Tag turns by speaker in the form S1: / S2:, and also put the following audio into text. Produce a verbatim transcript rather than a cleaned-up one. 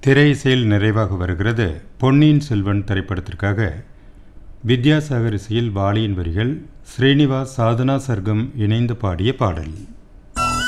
S1: திரை இசையில் நிறைவாக வருகிறது பொன்னியின் செல்வன் திரைப்படத்திற்காக வித்யாசாகர் இசையில் வாலியின் வரிகள் ஸ்ரீனிவாஸ் சாதனா சர்க்கம் இணைந்து பாடிய பாடல்.